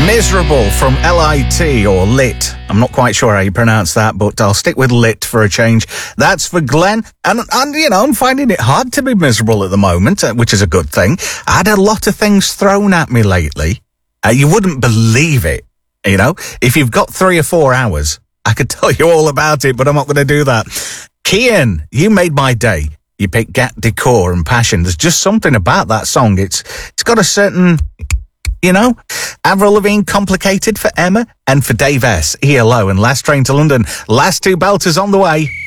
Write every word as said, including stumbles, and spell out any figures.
Miserable from L I T or Lit. I'm not quite sure how you pronounce that, but I'll stick with Lit for a change. That's for Glenn. And, and you know, I'm finding it hard to be miserable at the moment, uh, which is a good thing. I had a lot of things thrown at me lately. Uh, you wouldn't believe it, you know. If you've got three or four hours, I could tell you all about it, but I'm not going to do that. Kian, you made my day. You picked Gat Decor and Passion. There's just something about that song. It's It's got a certain... You know, Avril Lavigne, Complicated for Emma, and for Dave S, E L O and Last Train to London. Last two belters on the way.